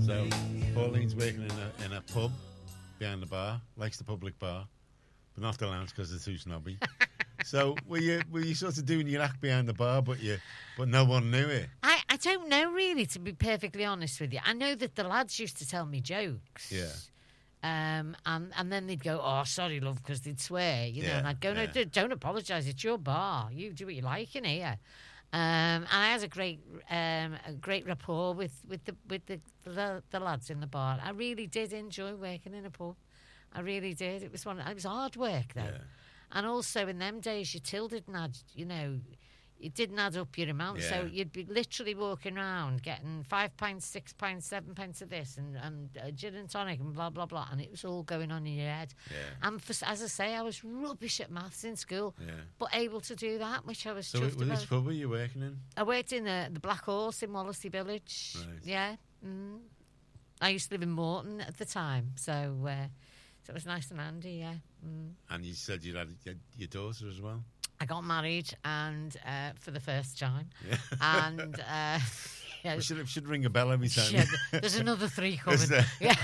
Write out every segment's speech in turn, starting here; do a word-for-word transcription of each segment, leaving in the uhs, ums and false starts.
So Pauline's working in a in a pub behind the bar, likes the public bar, but not the lounge because they're too snobby. So were you were you sort of doing your act behind the bar, but you but no one knew it? I, I don't know really, to be perfectly honest with you. I know that the lads used to tell me jokes. Yeah. Um, and, and then they'd go, oh, sorry, love, because they'd swear, you know. Yeah, And I'd go, no, yeah. don't, don't apologise. It's your bar. You do what you like in here. Um, and I had a great, um, a great rapport with, with the with the, the the lads in the bar. I really did enjoy working in a pub. I really did. It was one. It was hard work though. Yeah. And also in them days, your till didn't add, you know, it didn't add up your amount. Yeah. So you'd be literally walking around getting five pints, six pints, seven pints of this and, and uh, gin and tonic and blah, blah, blah. And it was all going on in your head. Yeah. And for, as I say, I was rubbish at maths in school, Yeah. but able to do that, which I was So chuffed which about. pub were you working in? I worked in the, the Black Horse in Wallasey Village. Right. Yeah. Mm. I used to live in Morton at the time. So, uh, so it was nice and handy, yeah. Mm. And you said you had your, your daughter as well? I got married and uh, for the first time. Yeah. And uh, yeah, We should, should ring a bell every time. yeah, there's another three coming. Is there? Yeah.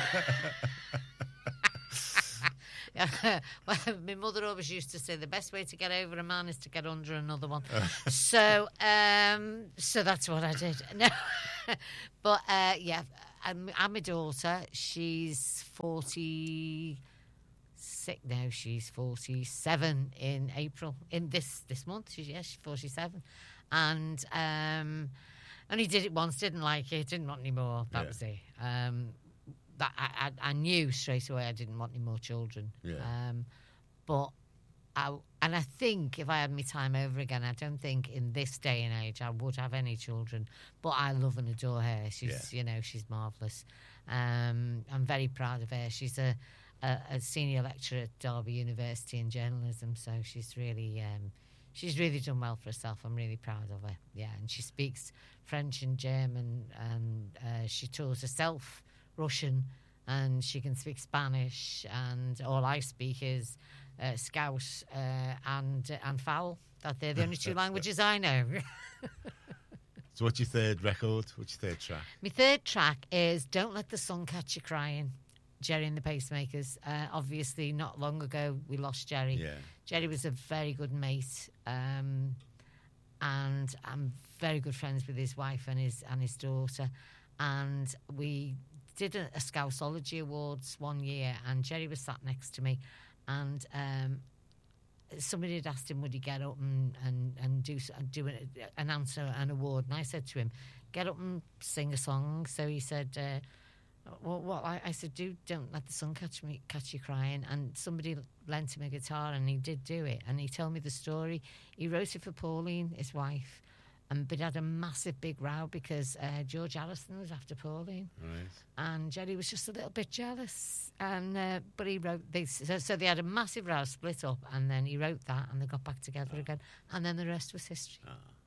Yeah. Well, my mother always used to say the best way to get over a man is to get under another one. so, um, so that's what I did. No, but uh, yeah, I'm, I'm a daughter. She's forty. Sick now. She's forty-seven in April. In this this month, she's yeah, she's forty-seven, and um, only did it once. Didn't like it. Didn't want any more. That Yeah. was it. Um, that I, I I knew straight away I didn't want any more children. Yeah. Um, but I and I think if I had my time over again, I don't think in this day and age I would have any children. But I love and adore her. She's Yeah. you know she's marvellous. Um, I'm very proud of her. She's a A, a senior lecturer at Derby University in journalism, so she's really um, she's really done well for herself. I'm really proud of her. Yeah, and she speaks French and German, and uh, she taught herself Russian, and she can speak Spanish. And all I speak is uh, Scouse uh, and uh, and Fowl. That they're the only two languages I know. So what's your third record? What's your third track? My third track is "Don't Let the Sun Catch You Crying." Jerry and the Pacemakers. Uh, obviously, not long ago, we lost Jerry. Yeah. Jerry was a very good mate, um, and I'm very good friends with his wife and his and his daughter. And we did a, a Scousology Awards one year, and Jerry was sat next to me, and um, somebody had asked him would he get up and and and do do an, announce an award, and I said to him, "Get up and sing a song." So he said. Uh, Well, what I, I said, do don't let the sun catch me, catch you crying. And somebody lent him a guitar, and he did do it. And he told me the story. He wrote it for Pauline, his wife, and but had a massive big row because uh, George Allison was after Pauline, Right. and Jerry was just a little bit jealous. And uh, but he wrote they so, so they had a massive row, split up, and then he wrote that, and they got back together again, and then the rest was history. Ah.